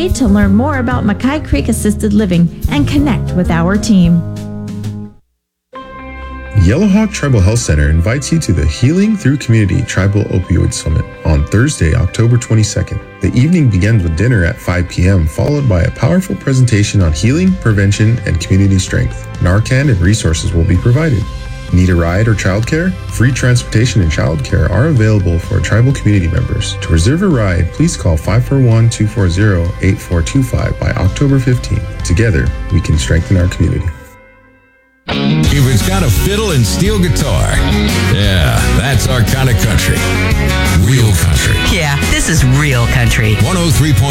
today to learn more about Mackay Creek Assisted Living and connect with our team. Yellowhawk Tribal Health Center invites you to the Healing Through Community Tribal Opioid Summit on Thursday, October 22nd. The evening begins with dinner at 5 p.m., followed by a powerful presentation on healing, prevention, and community strength. Narcan and resources will be provided. Need a ride or childcare? Free transportation and childcare are available for tribal community members. To reserve a ride, please call 541-240-8425 by October 15th. Together, we can strengthen our community. If it's got a fiddle and steel guitar, yeah, that's our kind of country. Real country. Yeah, this is real country. 103.